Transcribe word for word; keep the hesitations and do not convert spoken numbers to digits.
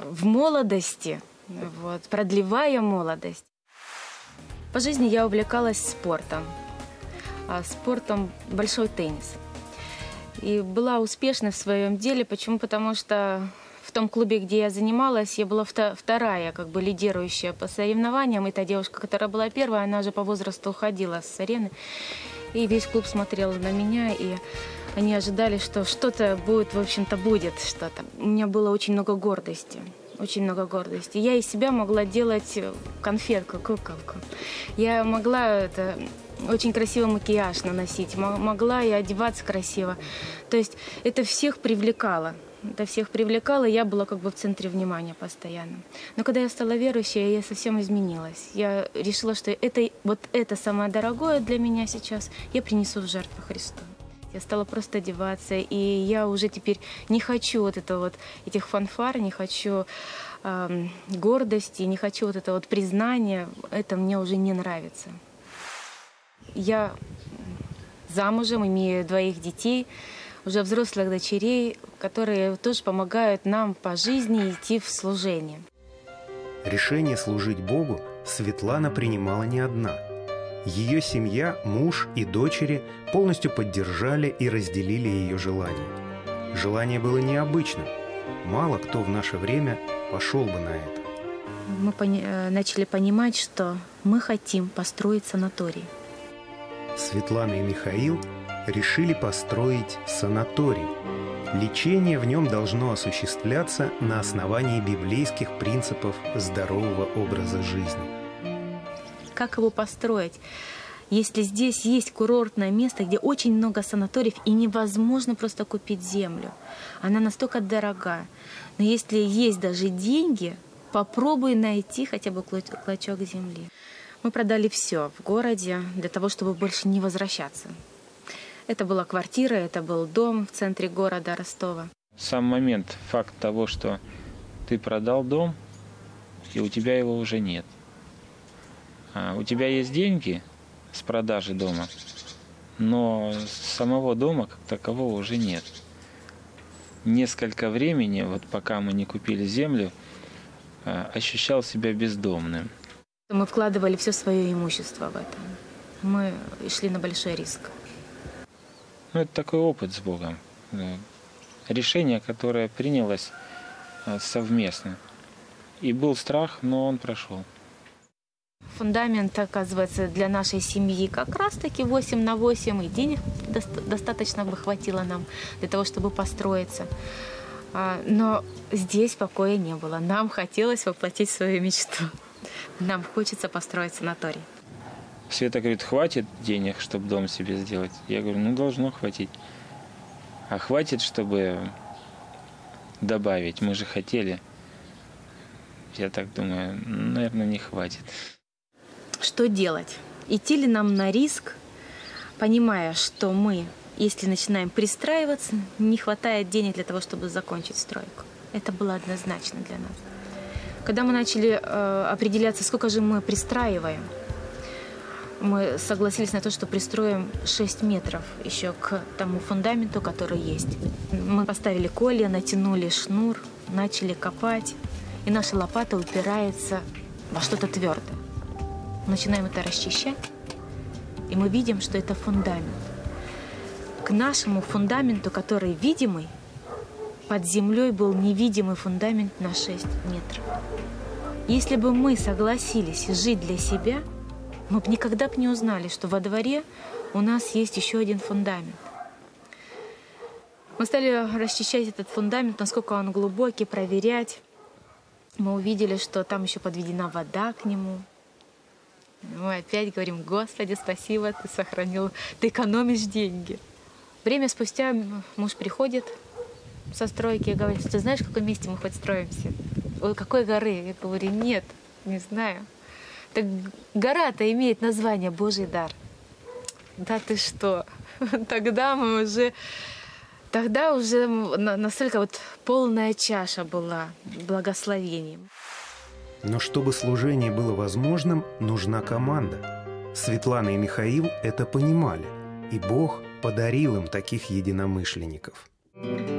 в молодости, вот, продлевая молодость. По жизни я увлекалась спортом. А спортом большой теннис. И была успешна в своем деле. Почему? Потому что в том клубе, где я занималась, я была вторая, как бы лидирующая по соревнованиям. И та девушка, которая была первая, она уже по возрасту уходила с арены. И весь клуб смотрел на меня, и они ожидали, что что-то будет, в общем-то, будет что-то. У меня было очень много гордости. Очень много гордости. Я из себя могла делать конфетку, куколку. Я могла это, очень красивый макияж наносить, могла и одеваться красиво. То есть это всех привлекало. Это всех привлекало, я была как бы в центре внимания постоянно. Но когда я стала верующей, я совсем изменилась. Я решила, что это, вот это самое дорогое для меня сейчас я принесу в жертву Христу. Я стала просто одеваться, и я уже теперь не хочу вот это вот, этих фанфар, не хочу э, гордости, не хочу вот это вот признания. Это мне уже не нравится. Я замужем, имею двоих детей, уже взрослых дочерей, которые тоже помогают нам по жизни идти в служение. Решение служить Богу Светлана принимала не одна. Ее семья, муж и дочери полностью поддержали и разделили ее желание. Желание было необычным. Мало кто в наше время пошел бы на это. Мы пони- начали понимать, что мы хотим построить санаторий. Светлана и Михаил решили построить санаторий. Лечение в нем должно осуществляться на основании библейских принципов здорового образа жизни. Как его построить, если здесь есть курортное место, где очень много санаториев, и невозможно просто купить землю? Она настолько дорога. Но если есть даже деньги, попробуй найти хотя бы клочок земли. Мы продали все в городе для того, чтобы больше не возвращаться. Это была квартира, это был дом в центре города Ростова. Сам момент, факт того, что ты продал дом, и у тебя его уже нет. А у тебя есть деньги с продажи дома, но самого дома как такового уже нет. Несколько времени, вот пока мы не купили землю, ощущал себя бездомным. Мы вкладывали все свое имущество в это. Мы шли на большой риск. Ну, это такой опыт с Богом. Решение, которое принялось совместно. И был страх, но он прошел. Фундамент, оказывается, для нашей семьи как раз-таки восемь на восемь, и денег достаточно бы хватило нам для того, чтобы построиться. Но здесь покоя не было. Нам хотелось воплотить свою мечту. Нам хочется построить санаторий. Света говорит, хватит денег, чтобы дом себе сделать? Я говорю, ну должно хватить. А хватит, чтобы добавить? Мы же хотели. Я так думаю, наверное, не хватит. Что делать? Идти ли нам на риск, понимая, что мы, если начинаем пристраиваться, не хватает денег для того, чтобы закончить стройку? Это было однозначно для нас. Когда мы начали э, определяться, сколько же мы пристраиваем, мы согласились на то, что пристроим шесть метров еще к тому фундаменту, который есть. Мы поставили колья, натянули шнур, начали копать, и наша лопата упирается во что-то твердое. Начинаем это расчищать, и мы видим, что это фундамент. К нашему фундаменту, который видимый, под землей был невидимый фундамент на шесть метров. Если бы мы согласились жить для себя, мы бы никогда бы не узнали, что во дворе у нас есть еще один фундамент. Мы стали расчищать этот фундамент, насколько он глубокий, проверять. Мы увидели, что там еще подведена вода к нему. Мы опять говорим, Господи, спасибо, ты сохранил, ты экономишь деньги. Время спустя муж приходит со стройки и говорит, ты знаешь, в каком месте мы хоть строимся? Ой, какой горы? Я говорю, нет, не знаю. Так гора-то имеет название Божий дар. Да ты что? Тогда мы уже, тогда уже настолько вот полная чаша была благословением. Но чтобы служение было возможным, нужна команда. Светлана и Михаил это понимали, и Бог подарил им таких единомышленников.